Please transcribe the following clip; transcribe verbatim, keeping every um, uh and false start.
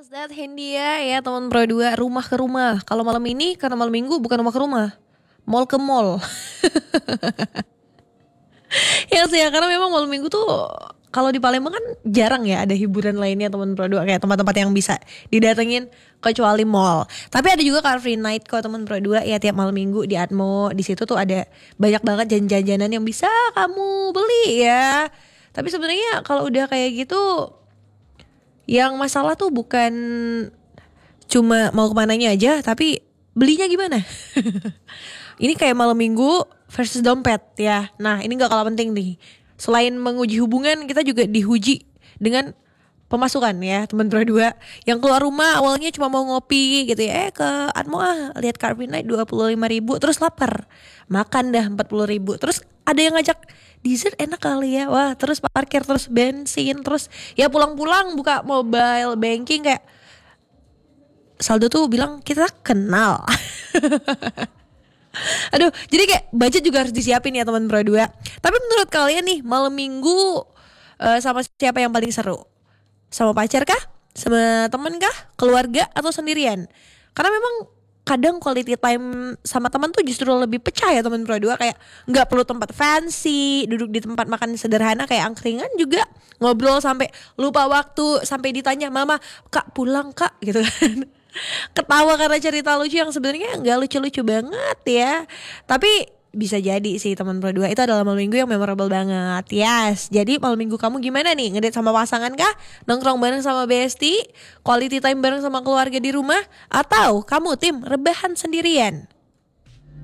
That Hindia ya teman Pro dua, rumah ke rumah. Kalau malam ini karena malam minggu bukan rumah ke rumah, mall ke mall. Ya sih ya, karena memang malam minggu tuh kalau di Palembang kan jarang ya ada hiburan lainnya teman Pro dua, kayak tempat-tempat yang bisa didatengin kecuali mall. Tapi ada juga Car Free Night kok teman Pro dua ya, tiap malam minggu di Atmo. Di situ tuh ada banyak banget jajan-jajanan yang bisa kamu beli ya. Tapi sebenarnya kalau udah kayak gitu, yang masalah tuh bukan cuma mau kemananya aja, tapi belinya gimana. Ini kayak malam minggu versus dompet ya. Nah ini gak kalah penting nih. Selain menguji hubungan, kita juga diuji dengan pemasukan ya teman Pro dua. Yang keluar rumah awalnya cuma mau ngopi gitu ya, Eh ke Atmo ah, lihat Car Free Night dua puluh lima ribu. Terus lapar, makan dah empat puluh ribu. Terus ada yang ngajak dessert enak kali ya. Wah terus parkir, terus bensin. Terus ya pulang-pulang buka mobile banking, kayak saldo tuh bilang kita kenal. Aduh, jadi kayak budget juga harus disiapin ya teman Pro dua. Tapi menurut kalian nih, malam minggu uh, sama siapa yang paling seru? Sama pacar kah? Sama temen kah? Keluarga atau sendirian? Karena memang kadang quality time sama teman tuh justru lebih pecah ya teman Pro dua. Kayak gak perlu tempat fancy, duduk di tempat makan sederhana kayak angkringan juga ngobrol sampai lupa waktu, sampai ditanya mama, kak pulang kak gitu kan. Ketawa karena cerita lucu yang sebenarnya nggak lucu-lucu banget ya. Tapi bisa jadi sih teman Pro dua itu adalah malam minggu yang memorable banget. Yes. Jadi malam minggu kamu gimana nih? Ngedate sama pasangan kah? Nongkrong bareng sama bestie? Quality time bareng sama keluarga di rumah? Atau kamu tim rebahan sendirian?